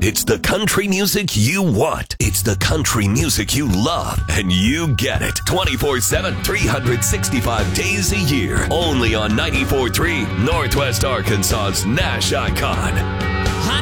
It's the country music you want. It's the country music you love. And you get it 24/7, 365 days a year. Only on 94.3 Northwest Arkansas's Nash Icon.